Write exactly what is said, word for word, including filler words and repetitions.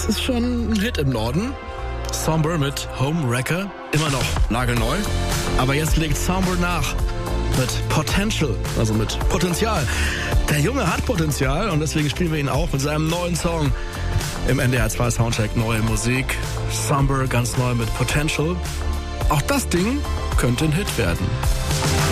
Das ist schon ein Hit im Norden. Somber mit Homewrecker, immer noch nagelneu. Aber jetzt legt Somber nach mit Potential, also mit Potenzial. Der Junge hat Potenzial und deswegen spielen wir ihn auch mit seinem neuen Song im N D R zwei Soundcheck. Neue Musik, Somber ganz neu mit Potential. Auch das Ding könnte ein Hit werden.